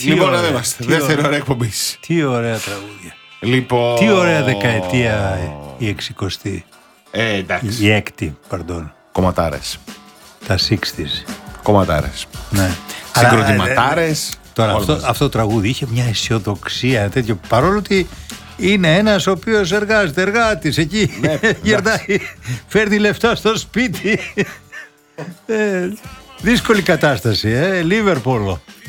Λοιπόν, εδώ είμαστε. Δεύτερη ώρα εκπομπής. Τι ωραία τραγούδια. Λοιπόν. Τι ωραία δεκαετία η 60η. Εντάξει. Η 6η, pardon. Κομματάρες. Τα 60's. Κομματάρες. Ναι. Συγκροτηματάρες. Τώρα αυτό το τραγούδι είχε μια αισιοδοξία τέτοιο, παρόλο ότι είναι ένας ο οποίος εργάζεται, εργάτης εκεί, Ναι, γερνάει, φέρνει λεφτά στο σπίτι. Δύσκολη κατάσταση, Λίβερπουλ.